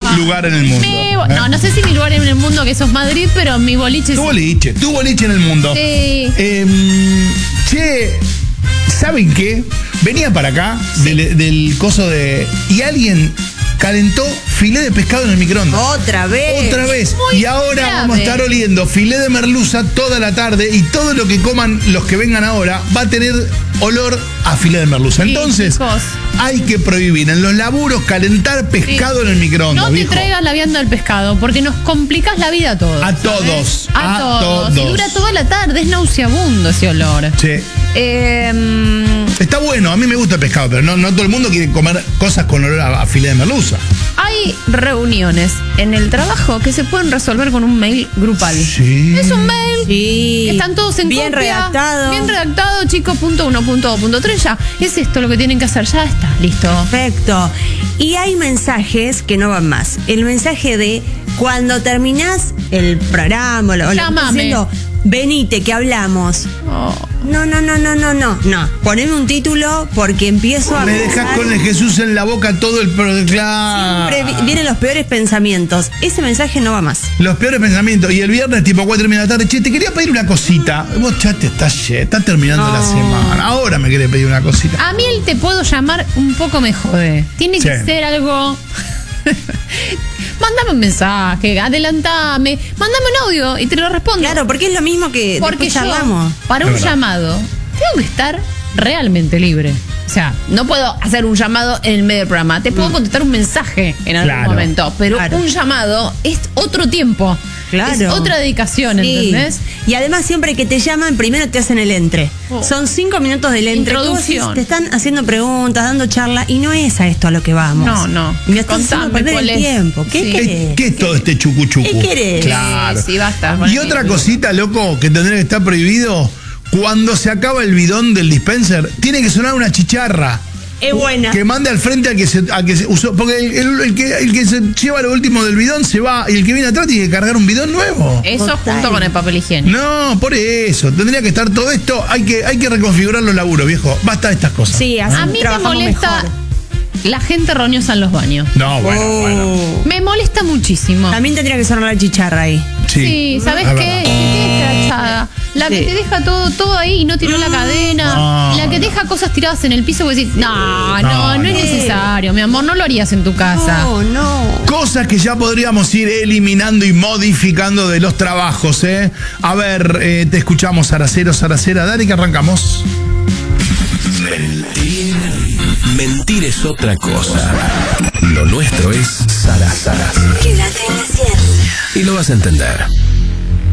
lugar en el mundo. No sé si mi lugar en el mundo, que eso es Madrid, pero mi boliche Tu boliche en el mundo. Sí. Che, ¿saben qué? Venía para acá del coso de... Y alguien calentó filé de pescado en el microondas. Otra vez. Y ahora vamos a estar oliendo filé de merluza toda la tarde y todo lo que coman los que vengan ahora va a tener olor a filé de merluza. Entonces, chicos, hay que prohibir en los laburos calentar pescado en el microondas. No te traigas la vianda del pescado porque nos complicas la vida a todos. A todos. A todos. Y dura toda la tarde, es nauseabundo ese olor. Sí. Está bueno, a mí me gusta el pescado, pero no todo el mundo quiere comer cosas con olor a filé de merluza. Hay reuniones en el trabajo que se pueden resolver con un mail grupal. Sí. Es un mail. Sí. Están todos en bien copia. redactado. Bien redactado, chicos, .1.2.3 ya. Es esto lo que tienen que hacer, ya está, listo. Perfecto. Y hay mensajes que no van más. El mensaje de cuando terminás el programa o lo que estás haciendo, venite que hablamos. Oh. No. Poneme un título porque empiezo a... Me dejas con el Jesús en la boca todo el... Claro. Siempre vienen los peores pensamientos. Ese mensaje no va más. Los peores pensamientos. Y el viernes tipo 4 de la tarde, che, te quería pedir una cosita. Vos ya te estás terminando la semana. Ahora me querés pedir una cosita. A mí el te puedo llamar un poco me jode. Tiene que ser algo... Mándame un mensaje, adelantame, mándame un audio y te lo respondo. Claro, porque es lo mismo que porque después charlamos. Para un llamado, tengo que estar realmente libre. O sea, no puedo hacer un llamado en el medio del programa. Te puedo contestar un mensaje en algún momento, pero un llamado es otro tiempo. Claro. Es otra dedicación, ¿entendés? Y además siempre que te llaman, primero te hacen el entre. Son 5 minutos del entre. Introducción. Te están haciendo preguntas, dando charla, y no es a esto a lo que vamos. No. Y me estás haciendo perder el tiempo. ¿Qué querés? ¿Qué es todo este chucuchucu? ¿Qué querés? Claro. Sí, basta. Y otra cosita, loco, que tendría que estar prohibido, cuando se acaba el bidón del dispenser, tiene que sonar una chicharra. Es buena. Que mande al frente al que se usó. Porque el que se lleva lo último del bidón se va. Y el que viene atrás tiene que cargar un bidón nuevo. Eso junto con el papel higiénico. No, por eso. Tendría que estar todo esto. Hay que reconfigurar los laburos, viejo. Basta de estas cosas. Sí, así a mí me trabajamos molesta mejor. la gente roñosa en los baños. No, bueno. Me molesta muchísimo. También tendría que sonar la chicharra ahí. Sí, ¿sabes qué? ¿Qué escrachada? La que te deja todo ahí y no tiró la cadena. La que te deja cosas tiradas en el piso y decís, no es necesario, mi amor, no lo harías en tu casa. No. Cosas que ya podríamos ir eliminando y modificando de los trabajos, ¿eh? A ver, te escuchamos, Saracera. Dale que arrancamos. Mentir es otra cosa. Lo nuestro es Sara. Quédate en la 100. Y lo vas a entender.